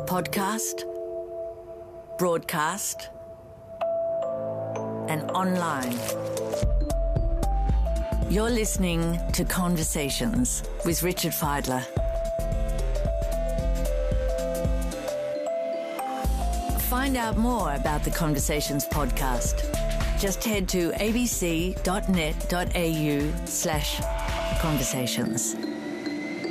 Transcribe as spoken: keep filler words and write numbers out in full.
podcast, broadcast, and online. You're listening to Conversations with Richard Fidler. Find out more about the Conversations podcast. Just head to abc.net.au slash conversations.